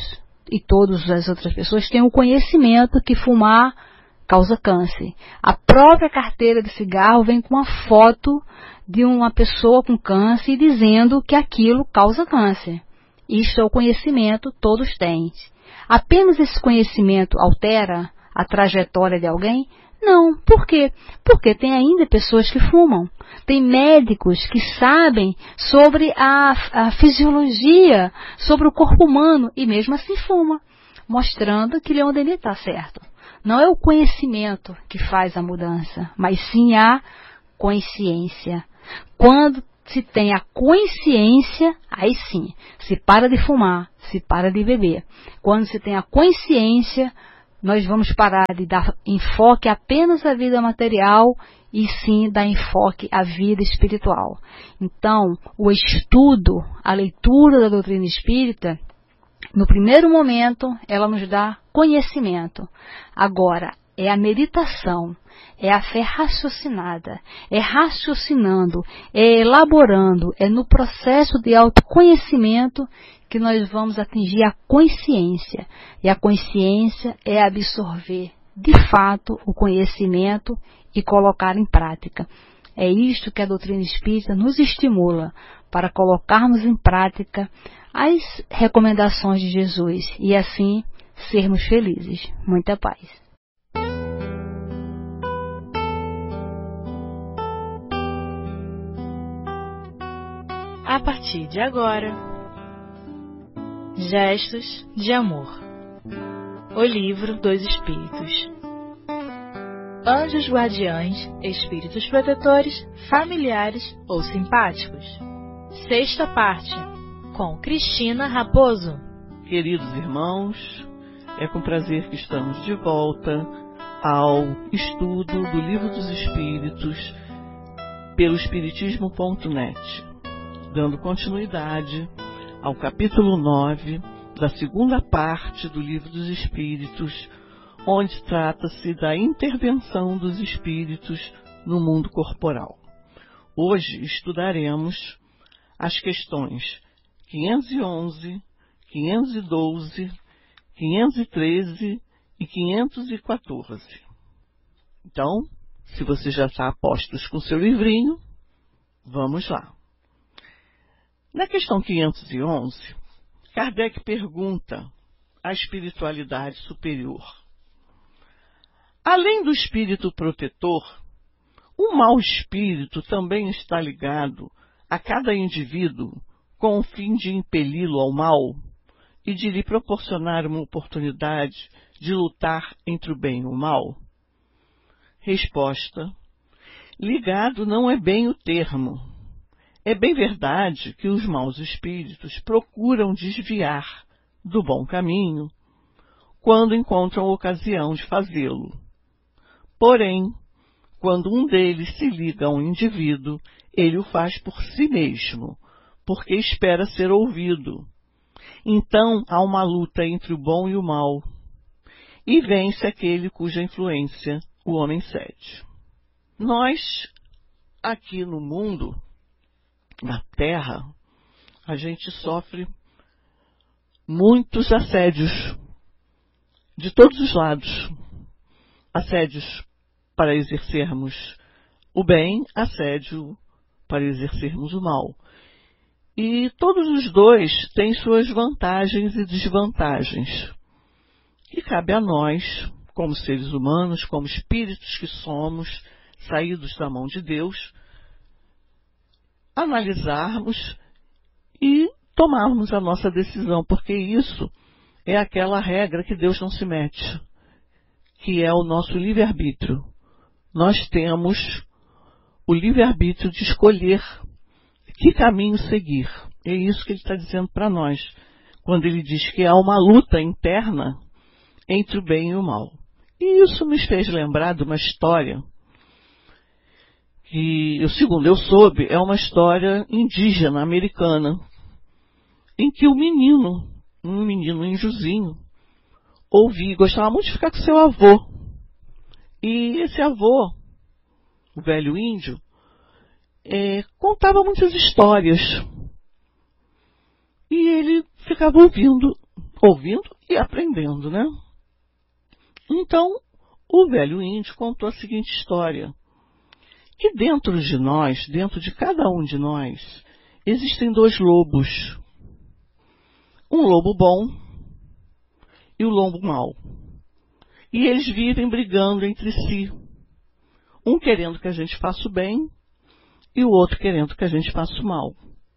e todas as outras pessoas têm o conhecimento que fumar causa câncer. A própria carteira de cigarro vem com uma foto de uma pessoa com câncer e dizendo que aquilo causa câncer. Isto é o conhecimento, todos têm. Apenas esse conhecimento altera a trajetória de alguém? Não. Por quê? Porque tem ainda pessoas que fumam. Tem médicos que sabem sobre a fisiologia, sobre o corpo humano, e mesmo assim fuma, mostrando que onde ele está certo. Não é o conhecimento que faz a mudança, mas sim a consciência. Quando se tem a consciência, aí sim, se para de fumar, se para de beber. Quando se tem a consciência, nós vamos parar de dar enfoque apenas à vida material e sim dar enfoque à vida espiritual. Então, o estudo, a leitura da doutrina espírita, no primeiro momento, ela nos dá conhecimento. Agora, é a meditação, é a fé raciocinada, é raciocinando, é elaborando, é no processo de autoconhecimento que nós vamos atingir a consciência. E a consciência é absorver, de fato, o conhecimento e colocar em prática. É isto que a doutrina espírita nos estimula para colocarmos em prática as recomendações de Jesus e assim sermos felizes. Muita paz. A partir de agora, Gestos de Amor. O livro dos Espíritos. Anjos guardiães, espíritos protetores, familiares ou simpáticos. Sexta parte, com Cristina Raposo. Queridos irmãos, é com prazer que estamos de volta ao estudo do Livro dos Espíritos pelo Espiritismo.net, dando continuidade ao capítulo 9 da segunda parte do Livro dos Espíritos, onde trata-se da intervenção dos espíritos no mundo corporal. Hoje estudaremos as questões 511, 512, 513 e 514. Então, se você já está a postos com seu livrinho, vamos lá. Na questão 511, Kardec pergunta à espiritualidade superior: além do espírito protetor, o mau espírito também está ligado a cada indivíduo com o fim de impeli-lo ao mal e de lhe proporcionar uma oportunidade de lutar entre o bem e o mal? Resposta: ligado não é bem o termo. É bem verdade que os maus espíritos procuram desviar do bom caminho quando encontram ocasião de fazê-lo. Porém, quando um deles se liga a um indivíduo, ele o faz por si mesmo, porque espera ser ouvido. Então há uma luta entre o bom e o mal, e vence aquele cuja influência o homem cede. Nós, aqui no mundo, na Terra, a gente sofre muitos assédios de todos os lados. Assédios para exercermos o bem, assédio para exercermos o mal. E todos os dois têm suas vantagens e desvantagens. E cabe a nós, como seres humanos, como espíritos que somos, saídos da mão de Deus, analisarmos e tomarmos a nossa decisão, porque isso é aquela regra que Deus não se mete, que é o nosso livre-arbítrio. Nós temos o livre-arbítrio de escolher que caminho seguir. É isso que ele está dizendo para nós, quando ele diz que há uma luta interna entre o bem e o mal. E isso me fez lembrar de uma história que, segundo eu soube, é uma história indígena, americana, em que um menino índiozinho, gostava muito de ficar com seu avô. E esse avô, o velho índio, contava muitas histórias. E ele ficava ouvindo e aprendendo, né? Então, o velho índio contou a seguinte história, que dentro de nós, dentro de cada um de nós, existem dois lobos. Um lobo bom e o lobo mau. E eles vivem brigando entre si. Um querendo que a gente faça o bem e o outro querendo que a gente faça o mal.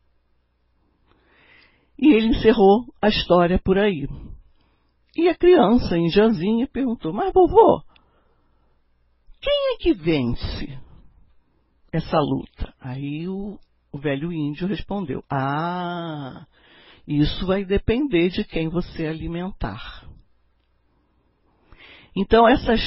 E ele encerrou a história por aí. E a criança, indiazinha, perguntou, mas vovô, quem é que vence essa luta? Aí o velho índio respondeu, isso vai depender de quem você alimentar. Então, essa